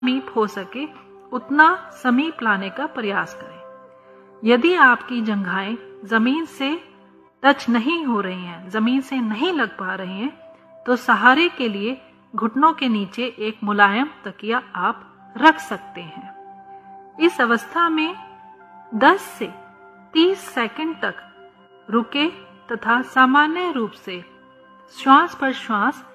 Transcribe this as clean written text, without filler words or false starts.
समीप हो सके उतना समीप लाने का प्रयास करें। यदि आपकी जंघाएं जमीन से टच नहीं हो रही हैं, जमीन से नहीं लग पा रही हैं, तो सहारे के लिए घुटनों के नीचे एक मुलायम तकिया आप रख सकते हैं। इस अवस्था में 10 से 30 सेकंड तक रुके तथा सामान्य रूप से श्वास पर श्वास